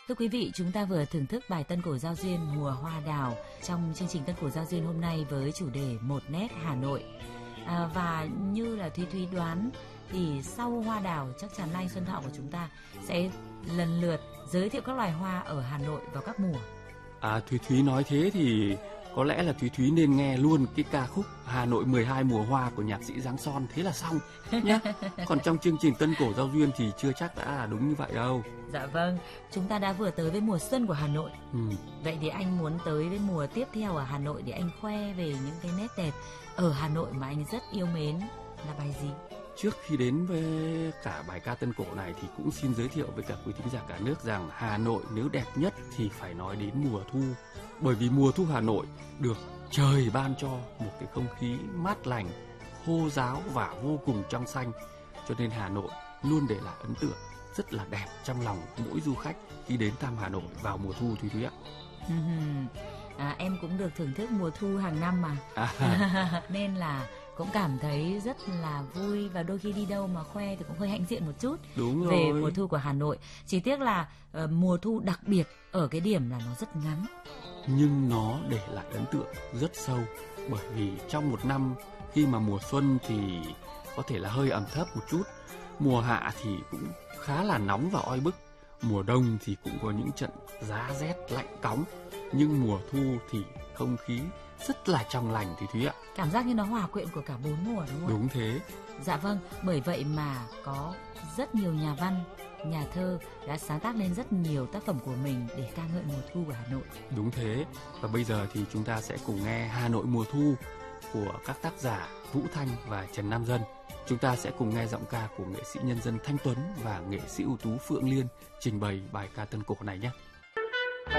Thưa quý vị, chúng ta vừa thưởng thức bài Tân cổ giao duyên mùa hoa đào trong chương trình Tân cổ giao duyên hôm nay với chủ đề Một nét Hà Nội. Và như là Thúy đoán thì sau hoa đào chắc chắn anh Xuân Thọ của chúng ta sẽ lần lượt giới thiệu các loài hoa ở Hà Nội vào các mùa. Thúy nói thế thì có lẽ là Thúy nên nghe luôn cái ca khúc Hà Nội 12 mùa hoa của nhạc sĩ Giáng Son, thế là xong nhé. Còn trong chương trình Tân cổ giao duyên thì chưa chắc đã là đúng như vậy đâu. Dạ vâng, chúng ta đã vừa tới với mùa xuân của Hà Nội. Vậy thì anh muốn tới với mùa tiếp theo ở Hà Nội để anh khoe về những cái nét đẹp ở Hà Nội mà anh rất yêu mến là bài gì? Trước khi đến với cả bài ca Tân cổ này thì cũng xin giới thiệu với cả quý thính giả cả nước rằng Hà Nội nếu đẹp nhất thì phải nói đến mùa thu. Bởi vì mùa thu Hà Nội được trời ban cho một cái không khí mát lành, khô ráo và vô cùng trong xanh. Cho nên Hà Nội luôn để lại ấn tượng rất là đẹp trong lòng mỗi du khách khi đến thăm Hà Nội vào mùa thu Thúy ạ. Em cũng được thưởng thức mùa thu hàng năm mà. Nên là cũng cảm thấy rất là vui, và đôi khi đi đâu mà khoe thì cũng hơi hãnh diện một chút. Đúng rồi. Về mùa thu của Hà Nội. Chỉ tiếc là mùa thu đặc biệt ở cái điểm là nó rất ngắn, nhưng nó để lại ấn tượng rất sâu. Bởi vì trong một năm, khi mà mùa xuân thì có thể là hơi ẩm thấp một chút, mùa hạ thì cũng khá là nóng và oi bức, mùa đông thì cũng có những trận giá rét lạnh cóng, nhưng mùa thu thì không khí rất là trong lành thì Thúy ạ. Cảm giác như nó hòa quyện của cả bốn mùa, đúng không? Đúng thế. Dạ vâng, bởi vậy mà có rất nhiều nhà văn, nhà thơ đã sáng tác nên rất nhiều tác phẩm của mình để ca ngợi mùa thu của Hà Nội. Đúng thế. Và bây giờ thì chúng ta sẽ cùng nghe Hà Nội mùa thu của các tác giả Vũ Thanh và Trần Nam Dân. Chúng ta sẽ cùng nghe giọng ca của nghệ sĩ nhân dân Thanh Tuấn và nghệ sĩ ưu tú Phượng Liên trình bày bài ca Tân cổ này nhé.